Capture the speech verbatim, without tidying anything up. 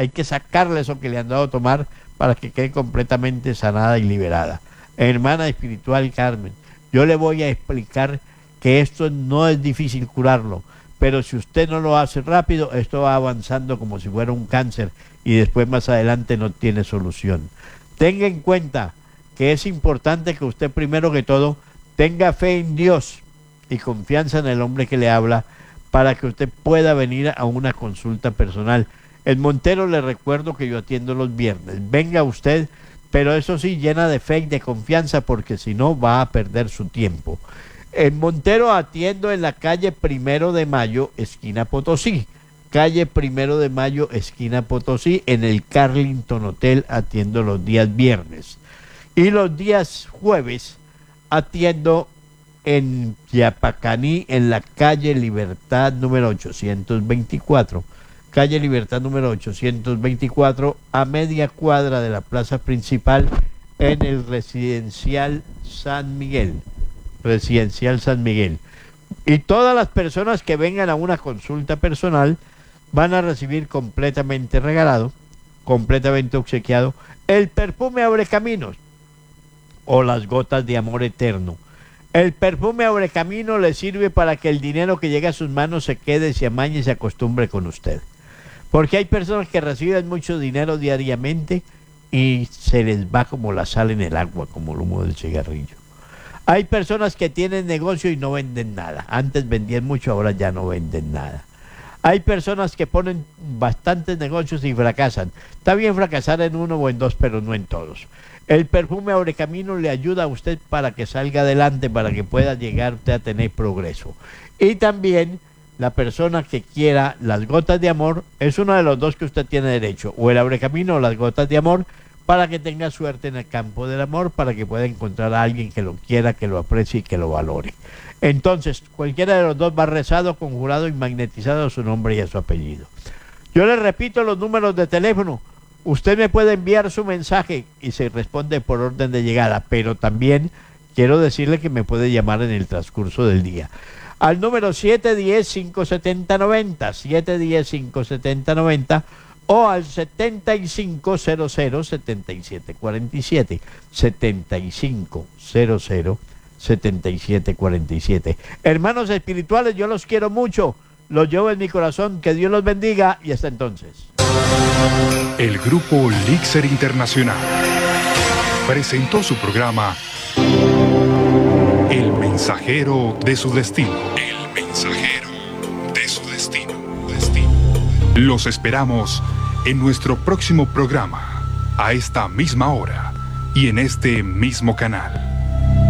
hay que sacarle eso que le han dado a tomar para que quede completamente sanada y liberada. Hermana espiritual Carmen, yo le voy a explicar que esto no es difícil curarlo, pero si usted no lo hace rápido, esto va avanzando como si fuera un cáncer y después más adelante no tiene solución. Tenga en cuenta que es importante que usted primero que todo tenga fe en Dios y confianza en el hombre que le habla para que usted pueda venir a una consulta personal. En Montero le recuerdo que yo atiendo los viernes. Venga usted, pero eso sí, llena de fe y de confianza, porque si no va a perder su tiempo. En Montero atiendo en la calle Primero de Mayo, esquina Potosí. Calle Primero de Mayo, esquina Potosí, en el Carlington Hotel atiendo los días viernes. Y los días jueves atiendo en Yapacaní, en la calle Libertad número ochocientos veinticuatro. Calle Libertad número ochocientos veinticuatro, a media cuadra de la plaza principal, en el Residencial San Miguel. Residencial San Miguel. Y todas las personas que vengan a una consulta personal van a recibir completamente regalado, completamente obsequiado, el perfume Abre Caminos o las gotas de amor eterno. El perfume Abre Camino le sirve para que el dinero que llega a sus manos se quede, se amañe y se acostumbre con usted. Porque hay personas que reciben mucho dinero diariamente y se les va como la sal en el agua, como el humo del cigarrillo. Hay personas que tienen negocio y no venden nada. Antes vendían mucho, ahora ya no venden nada. Hay personas que ponen bastantes negocios y fracasan. Está bien fracasar en uno o en dos, pero no en todos. El perfume Abre Camino le ayuda a usted para que salga adelante, para que pueda llegar usted a tener progreso. Y también la persona que quiera las gotas de amor, es uno de los dos que usted tiene derecho, o el Abre Camino o las gotas de amor, para que tenga suerte en el campo del amor, para que pueda encontrar a alguien que lo quiera, que lo aprecie y que lo valore. Entonces, cualquiera de los dos va rezado, conjurado y magnetizado a su nombre y a su apellido. Yo le repito los números de teléfono. Usted me puede enviar su mensaje y se responde por orden de llegada, pero también quiero decirle que me puede llamar en el transcurso del día. Al número siete uno cero, cinco siete cero, nueve cero, siete uno cero, cinco siete cero, nueve cero, o al setenta y cinco cero cero, setenta y siete cuarenta y siete, setenta y cinco cero cero, setenta y siete cuarenta y siete. Hermanos espirituales, yo los quiero mucho, los llevo en mi corazón, que Dios los bendiga y hasta entonces. El Grupo Elixir Internacional presentó su programa El Mensajero de su Destino. El Mensajero de su Destino. Destino. Los esperamos en nuestro próximo programa, a esta misma hora y en este mismo canal.